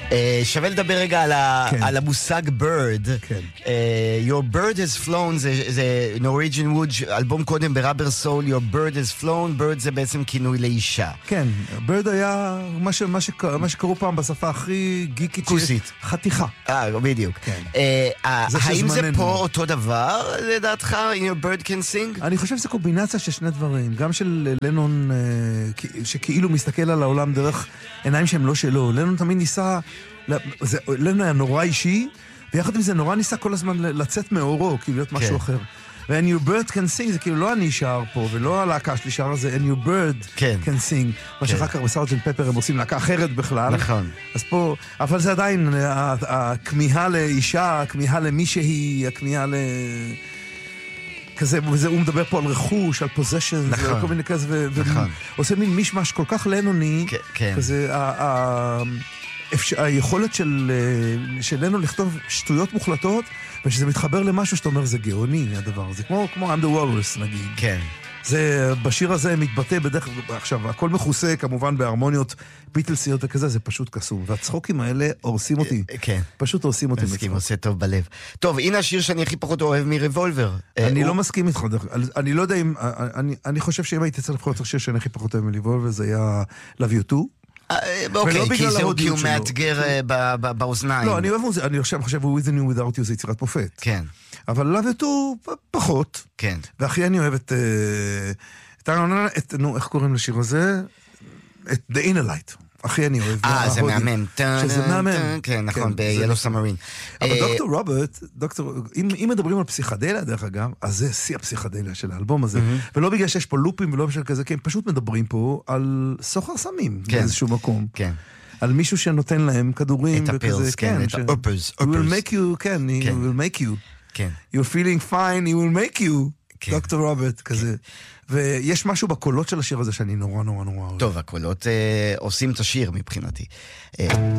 שווה לדבר רגע על המושג bird. Your bird has flown זה Norwegian Wood, אלבום קודם בראבר סול, Your bird has flown, bird זה בעצם כינוי לאישה. כן, bird היה מה שקראו פעם בשפה הכי גיקית כוסית. חתיכה. בדיוק. האם זה פה אותו דבר לדעתך, Your bird can sing? אני חושב שזה קומבינציה של שני דברים, גם של לנון שכאילו מסתכל על העולם דרך עיניים שהם לא שלו. לנון תמיד ניסה, לנון היה נורא אישי, ויחד עם זה נורא ניסה כל הזמן לצאת מאורו, כאילו להיות משהו אחר. ו-And your bird can sing, זה כאילו לא אני שר פה, ולא הלהקה שלי שר הזה, And your bird can sing. מה שאחר כך בסארג'נט פפר הם עושים להקה אחרת בכלל. נכון. אז פה, אבל זה עדיין, הכמיהה לאישה, הכמיהה למישהי, הכמיהה כזה, הוא מדבר פה על רכוש, על possessions, כל מיני כזה, ועושה מין מישמש כל כך לנוני, כזה, היכולת של לנון לכתוב שטויות מוחלטות, ושזה מתחבר למשהו שאתה אומר, זה גאוני הדבר הזה, כמו I'm the Walrus נגיד. כן. זה, בשיר הזה מתבטא בדרך, עכשיו, הכל מכוסה כמובן בהרמוניות ביטלסיות וכזה, זה פשוט קסום. והצחוקים האלה הורסים אותי. כן. פשוט הורסים אותי. מסכים, עושה טוב בלב. טוב, הנה השיר שאני הכי פחות אוהב מריבולבר. אני לא מסכים איתך, אני לא יודע אם, אני חושב שאם הייתי צריך לבחור את השיר שאני הכי פחות אוהב מריבולבר, זה היה Love You Too. אוקיי, כי זהו כי הוא מאתגר באוזניים. לא, אני אוהב את זה, אני חושב הוא With the New Without You זה יצירת מופת. כן. אבל Love You Too פחות. כן. והכי אני אוהב את איך קוראים לשיר הזה? את The Inner Light. הכי אני אוהב. זה מהמם. שזה מהמם. כן, נכון, ב-Yellow Submarine. אבל דוקטור רוברט, אם מדברים על פסיכדליה דרך אגב, אז זה שיא הפסיכדליה של האלבום הזה. ולא בגלל שיש פה לופים ולא בשביל כזה, כי הם פשוט מדברים פה על סוחר סמים באיזשהו מקום. כן. על מישהו שנותן להם כדורים. את הפילס, כן, את האופרס. He will make you, כן, he will make you. כן. You're feeling fine, he will make you. דוקטור רוברט, כזה. ויש משהו בקולות של השיר הזה שאני נורא נורא נורא אוהב. טוב, הקולות עושים את השיר מבחינתי.